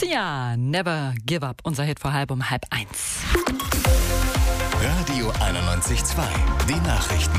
Sia, Never Give Up, unser Hit vor 1:30. Radio 91.2, die Nachrichten.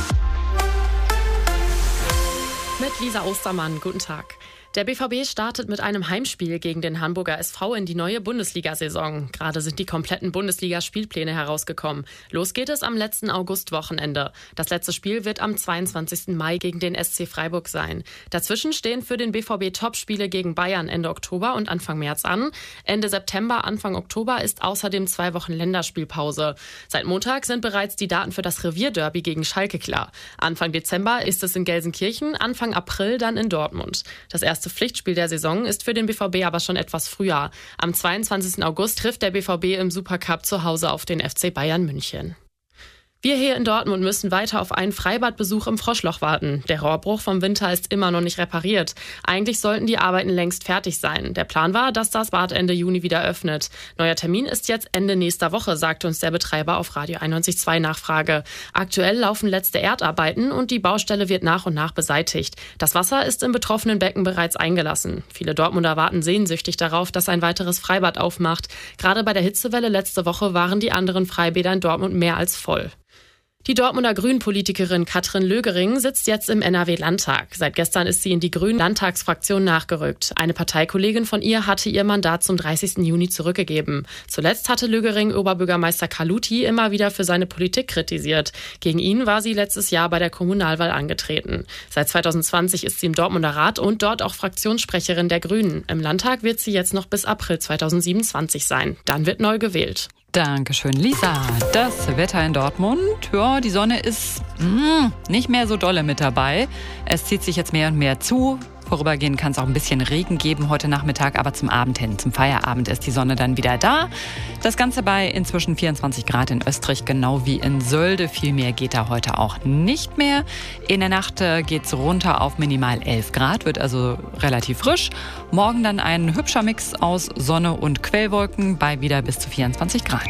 Mit Lisa Ostermann, guten Tag. Der BVB startet mit einem Heimspiel gegen den Hamburger SV in die neue Bundesliga-Saison. Gerade sind die kompletten Bundesliga-Spielpläne herausgekommen. Los geht es am letzten August-Wochenende. Das letzte Spiel wird am 22. Mai gegen den SC Freiburg sein. Dazwischen stehen für den BVB Topspiele gegen Bayern Ende Oktober und Anfang März an. Ende September, Anfang Oktober ist außerdem 2 Wochen Länderspielpause. Seit Montag sind bereits die Daten für das Revierderby gegen Schalke klar. Anfang Dezember ist es in Gelsenkirchen, Anfang April dann in Dortmund. Das erste Pflichtspiel der Saison ist für den BVB aber schon etwas früher. Am 22. August trifft der BVB im Supercup zu Hause auf den FC Bayern München. Wir hier in Dortmund müssen weiter auf einen Freibadbesuch im Froschloch warten. Der Rohrbruch vom Winter ist immer noch nicht repariert. Eigentlich sollten die Arbeiten längst fertig sein. Der Plan war, dass das Bad Ende Juni wieder öffnet. Neuer Termin ist jetzt Ende nächster Woche, sagt uns der Betreiber auf Radio 91.2 Nachfrage. Aktuell laufen letzte Erdarbeiten und die Baustelle wird nach und nach beseitigt. Das Wasser ist im betroffenen Becken bereits eingelassen. Viele Dortmunder warten sehnsüchtig darauf, dass ein weiteres Freibad aufmacht. Gerade bei der Hitzewelle letzte Woche waren die anderen Freibäder in Dortmund mehr als voll. Die Dortmunder Grünen-Politikerin Katrin Lögering sitzt jetzt im NRW-Landtag. Seit gestern ist sie in die Grünen-Landtagsfraktion nachgerückt. Eine Parteikollegin von ihr hatte ihr Mandat zum 30. Juni zurückgegeben. Zuletzt hatte Lögering Oberbürgermeister Carluti immer wieder für seine Politik kritisiert. Gegen ihn war sie letztes Jahr bei der Kommunalwahl angetreten. Seit 2020 ist sie im Dortmunder Rat und dort auch Fraktionssprecherin der Grünen. Im Landtag wird sie jetzt noch bis April 2027 sein. Dann wird neu gewählt. Dankeschön, Lisa. Das Wetter in Dortmund, ja, die Sonne ist nicht mehr so dolle mit dabei. Es zieht sich jetzt mehr und mehr zu. Vorübergehend kann es auch ein bisschen Regen geben heute Nachmittag, aber zum Abend hin, zum Feierabend ist die Sonne dann wieder da. Das Ganze bei inzwischen 24 Grad in Österreich, genau wie in Sölde. Viel mehr geht da heute auch nicht mehr. In der Nacht geht's runter auf minimal 11 Grad, wird also relativ frisch. Morgen dann ein hübscher Mix aus Sonne und Quellwolken bei wieder bis zu 24 Grad.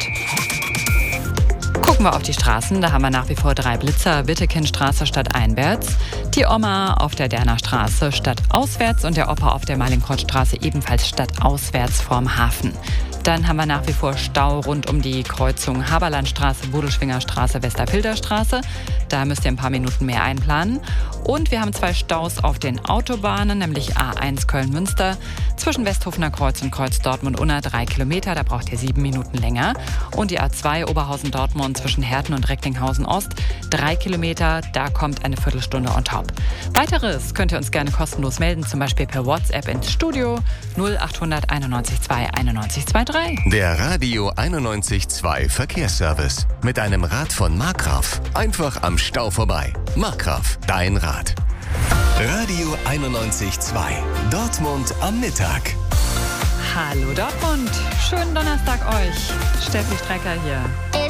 Gucken wir auf die Straßen, da haben wir nach wie vor 3 Blitzer, Wittekindstraße stadteinwärts, die Oma auf der Derner Straße stadtauswärts und der Opa auf der Mallinckrodtstraße ebenfalls stadtauswärts vorm Hafen. Dann haben wir nach wie vor Stau rund um die Kreuzung Haberlandstraße, Bodelschwingerstraße, Westerfilterstraße. Da müsst ihr ein paar Minuten mehr einplanen. Und wir haben 2 Staus auf den Autobahnen, nämlich A1 Köln-Münster zwischen Westhofener Kreuz und Kreuz Dortmund-Unna 3 Kilometer. Da braucht ihr 7 Minuten länger. Und die A2 Oberhausen-Dortmund zwischen Herten und Recklinghausen-Ost 3 Kilometer. Da kommt eine Viertelstunde on top. Weiteres könnt ihr uns gerne kostenlos melden, zum Beispiel per WhatsApp ins Studio 0800 91 2 91 23. Der Radio 91.2 Verkehrsservice. Mit einem Rad von Markgraf. Einfach am Stau vorbei. Markgraf, dein Rad. Radio 91.2. Dortmund am Mittag. Hallo Dortmund, schönen Donnerstag euch. Steffi Strecker hier.